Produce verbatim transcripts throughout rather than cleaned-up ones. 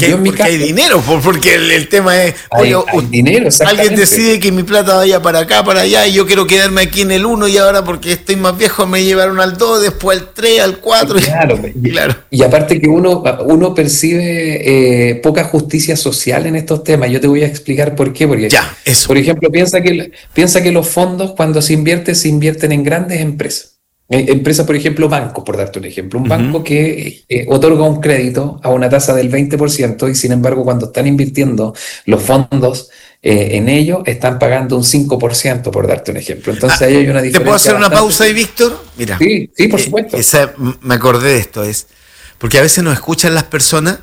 Yo en mi porque caso, hay dinero, por- porque el, el tema es, hay, oye, hay u- dinero, alguien exactamente. decide que mi plata vaya para acá, para allá, y yo quiero quedarme aquí en el uno y ahora porque estoy más viejo me llevaron al dos, después al tres, al cuatro, Claro, y, y, claro, y aparte que uno, uno percibe eh, poca justicia social en estos temas. Yo te voy a explicar por qué. Porque, ya, eso, por ejemplo, piensa que, piensa que los fondos cuando se invierte, se invierten en grandes empresas. Eh, Empresas, por ejemplo, bancos, por darte un ejemplo. Un ujú. banco que eh, otorga un crédito a una tasa del veinte por ciento y sin embargo cuando están invirtiendo los fondos eh, en ello, están pagando un cinco por ciento, por darte un ejemplo. Entonces Ah, ahí hay una ¿te puedo diferencia hacer una bastante. pausa ahí, Víctor? Mira, Sí, sí, por eh, supuesto. esa- m- me acordé de esto, es porque a veces nos escuchan las personas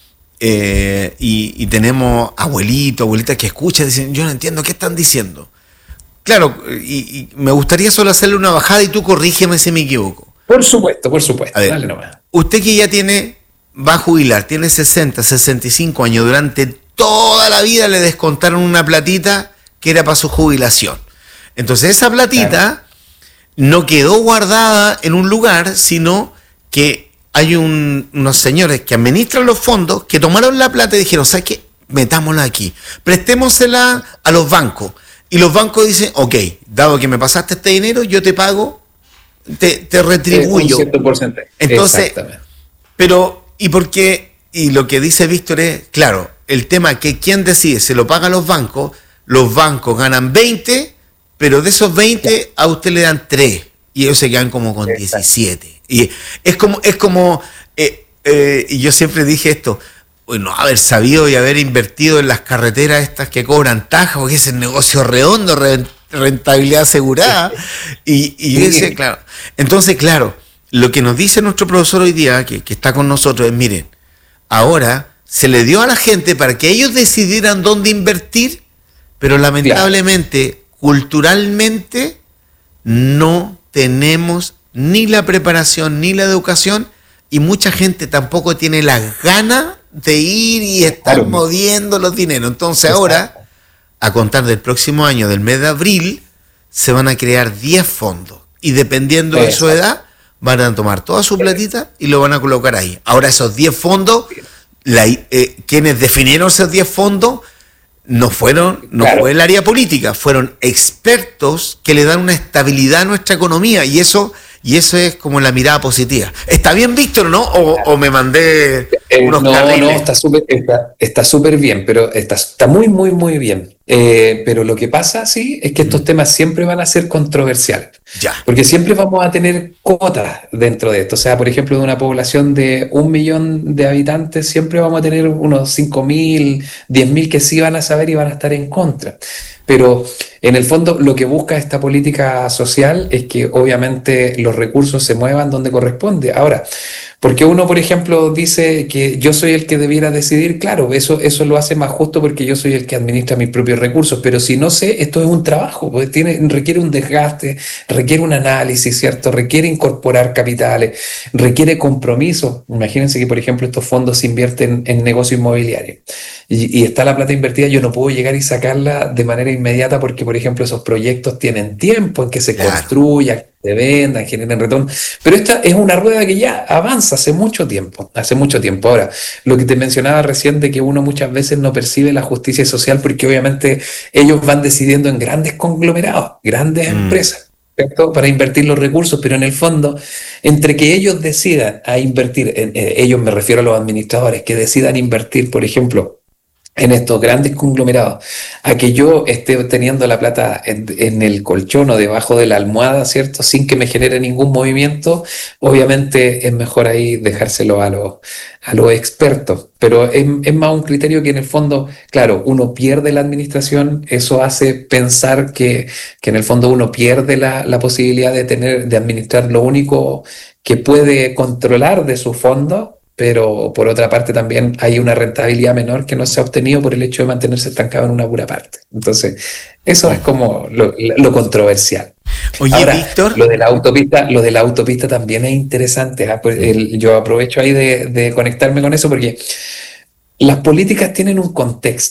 eh, y, y tenemos abuelitos, abuelitas que escuchan y dicen, yo no entiendo qué están diciendo. Claro, y, y me gustaría solo hacerle una bajada y tú corrígeme si me equivoco. Por supuesto, por A supuesto. ver, Dale nomás. usted que ya tiene, va a jubilar, tiene sesenta, sesenta y cinco años, durante toda la vida le descontaron una platita que era para su jubilación. Entonces esa Claro. platita no quedó guardada en un lugar, sino que hay un- unos señores que administran los fondos que tomaron la plata y dijeron, ¿sabes qué? Metámosla aquí, prestémosela a los bancos. Y los bancos dicen, ok, dado que me pasaste este dinero, yo te pago, te, te Eh, un retribuyo. cierto porcentaje. Entonces, Exactamente. pero, ¿y por qué? Y lo que dice Víctor es, claro, el tema que quién decide, se lo pagan los bancos, los bancos ganan veinte, pero de esos veinte a usted le dan tres y ellos se quedan como con Exacto. diecisiete. Y es como, es como, eh, eh, y yo siempre dije esto, bueno, haber sabido y haber invertido en las carreteras estas que cobran tajas, porque es el negocio redondo, re- rentabilidad asegurada. Y, y yo decía, Sí, claro, entonces, claro, lo que nos dice nuestro profesor hoy día, que, que está con nosotros, es, miren, ahora se le dio a la gente para que ellos decidieran dónde invertir, pero claro. lamentablemente, culturalmente, no tenemos ni la preparación ni la educación y mucha gente tampoco tiene las ganas de ir y estar Claro. moviendo los dineros. Entonces ahora, Exacto. a contar del próximo año, del mes de abril, se van a crear diez fondos y dependiendo de su Exacto. edad, van a tomar toda su platita y lo van a colocar ahí. Ahora esos diez fondos, la, eh, quienes definieron esos diez fondos, no fueron, no Claro. fue el área política, fueron expertos que le dan una estabilidad a nuestra economía y eso, y eso es como la mirada positiva. ¿Está bien, Víctor, no? ¿O, o me mandé Eh, unos no, no, carriles? está súper está, está súper bien, pero está, está muy, muy, muy bien. Eh, pero lo que pasa, sí, es que estos Mm, temas siempre van a ser controversiales, ya, porque siempre vamos a tener cotas dentro de esto. O sea, por ejemplo, de una población de un millón de habitantes, siempre vamos a tener unos cinco mil, diez mil que sí van a saber y van a estar en contra. Pero en el fondo lo que busca esta política social es que obviamente los recursos se muevan donde corresponde. Ahora, porque uno, por ejemplo, dice que yo soy el que debiera decidir, claro, eso, eso lo hace más justo porque yo soy el que administra mis propios recursos, pero si no sé, esto es un trabajo, pues tiene, requiere un desgaste, requiere un análisis, ¿cierto? Requiere incorporar capitales, requiere compromiso. Imagínense que, por ejemplo, estos fondos se invierten en negocio inmobiliario y, y está la plata invertida, yo no puedo llegar y sacarla de manera inmediata porque, por ejemplo, esos proyectos tienen tiempo en que se claro. construya, se vendan, generen retorno. Pero esta es una rueda que ya avanza hace mucho tiempo, hace mucho tiempo. Ahora, lo que te mencionaba recién de que uno muchas veces no percibe la justicia social porque obviamente ellos van decidiendo en grandes conglomerados, grandes Mm, empresas, ¿cierto? Para invertir los recursos, pero en el fondo, entre que ellos decidan a invertir, en, eh, ellos me refiero a los administradores, que decidan invertir, por ejemplo, en estos grandes conglomerados, a que yo esté teniendo la plata en, en el colchón o debajo de la almohada, ¿cierto? Sin que me genere ningún movimiento, obviamente es mejor ahí dejárselo a los, a los expertos. Pero es, es más un criterio que en el fondo, claro, uno pierde la administración, eso hace pensar que, que en el fondo uno pierde la, la posibilidad de tener, de administrar lo único que puede controlar de su fondo, pero por otra parte también hay una rentabilidad menor que no se ha obtenido por el hecho de mantenerse estancado en una pura parte. Entonces, eso es oh. como lo, lo controversial. Oye, Ahora, Víctor, lo de la autopista, lo de la autopista también es interesante, ¿ah? Pues mm, el- yo aprovecho ahí de, de conectarme con eso porque las políticas tienen un contexto.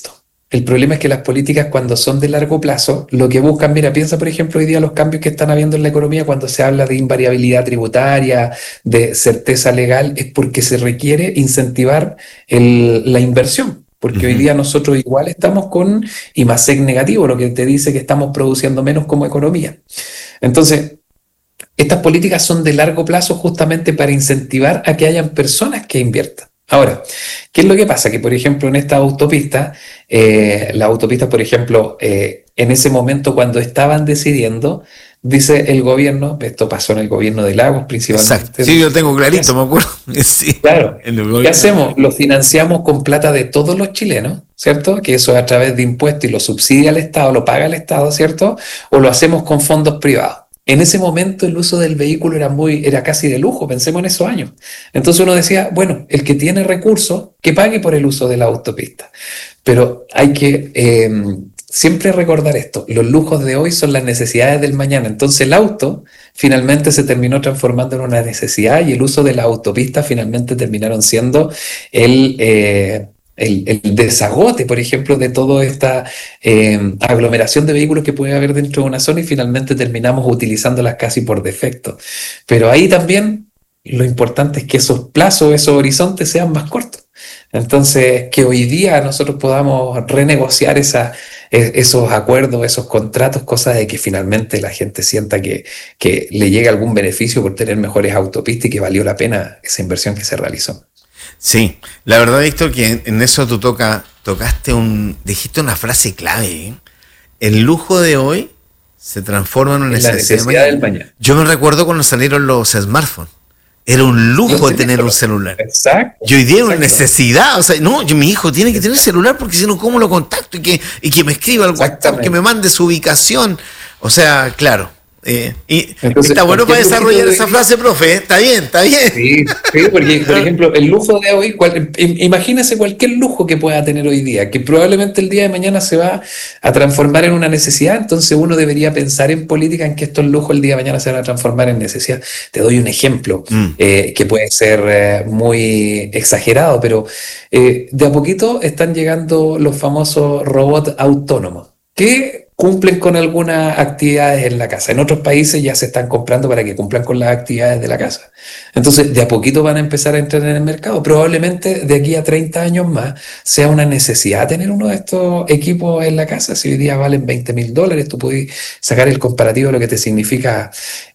El problema es que las políticas cuando son de largo plazo, lo que buscan, mira, piensa por ejemplo hoy día los cambios que están habiendo en la economía cuando se habla de invariabilidad tributaria, de certeza legal, es porque se requiere incentivar el- la inversión. Porque hoy Ujú. día nosotros igual estamos con I más E C negativo, lo que te dice que estamos produciendo menos como economía. Entonces, estas políticas son de largo plazo justamente para incentivar a que hayan personas que inviertan. Ahora, ¿qué es lo que pasa? Que, por ejemplo, en esta autopista, eh, las autopistas, por ejemplo, eh, en ese momento cuando estaban decidiendo, dice el gobierno, esto pasó en el gobierno de Lagos Exacto. principalmente, Sí, yo dice, tengo ¿qué clarito, hace? me acuerdo. Sí, Claro, en el ¿qué gobierno. hacemos? Lo financiamos con plata de todos los chilenos, ¿cierto? Que eso es a través de impuestos y lo subsidia el Estado, lo paga el Estado, ¿cierto? O lo hacemos con fondos privados. En ese momento el uso del vehículo era muy, era casi de lujo, pensemos en esos años. Entonces uno decía, bueno, el que tiene recursos, que pague por el uso de la autopista. Pero hay que eh, siempre recordar esto, los lujos de hoy son las necesidades del mañana. Entonces el auto finalmente se terminó transformando en una necesidad y el uso de la autopista finalmente terminaron siendo el... eh, el, el desagote, por ejemplo, de toda esta eh, aglomeración de vehículos que puede haber dentro de una zona y finalmente terminamos utilizándolas casi por defecto. Pero ahí también lo importante es que esos plazos, esos horizontes sean más cortos. Entonces, que hoy día nosotros podamos renegociar esa, e- esos acuerdos, esos contratos, cosa de que finalmente la gente sienta que, que le llega algún beneficio por tener mejores autopistas y que valió la pena esa inversión que se realizó. Sí, la verdad, Víctor, que en, en eso tú toca, tocaste un, dijiste una frase clave, ¿eh? El lujo de hoy se transforma en una Es la necesidad de necesidad del mañana. mañana. Yo me recuerdo cuando salieron los smartphones. Era un Los lujo tener un teléfonos. celular. Exacto, Y hoy día es una exacto. necesidad. O sea, no, yo, mi hijo tiene que tener celular porque si no, ¿cómo lo contacto? Y que, y que me escriba al WhatsApp, que me Exactamente. mande su ubicación. O sea, claro. eh, y Entonces, está bueno para cualquier lujito desarrollar de esa hoy día. frase, profe. ¿Eh? Está bien, está bien. Sí, sí, porque, por ejemplo, el lujo de hoy, cual- im- imagínese cualquier lujo que pueda tener hoy día, que probablemente el día de mañana se va a transformar en una necesidad, entonces uno debería pensar en política en que estos lujos el día de mañana se van a transformar en necesidad. Te doy un ejemplo Mm. eh, que puede ser eh, muy exagerado, pero eh, de a poquito están llegando los famosos robots autónomos, que cumplen con algunas actividades en la casa. En otros países ya se están comprando para que cumplan con las actividades de la casa. Entonces, de a poquito van a empezar a entrar en el mercado. Probablemente de aquí a treinta años más sea una necesidad tener uno de estos equipos en la casa. Si hoy día valen veinte mil dólares, tú puedes sacar el comparativo de lo que te significa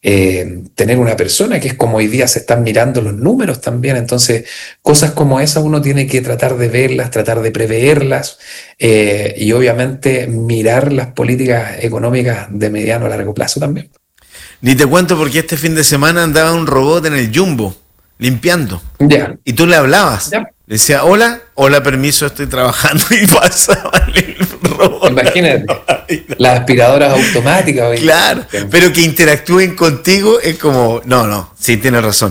eh, tener una persona, que es como hoy día se están mirando los números también. Entonces, cosas como esas uno tiene que tratar de verlas, tratar de preverlas eh, y obviamente mirar las políticas económicas de mediano a largo plazo también. Ni te cuento porque este fin de semana andaba un robot en el Jumbo, limpiando. Ya, Y tú le hablabas. ya. Le decía, hola, hola, permiso, estoy trabajando. Y pasaba el robot. Imagínate, las aspiradoras automáticas hoy día, Claro, por ejemplo. pero que interactúen contigo es como, no, no, sí, tienes razón.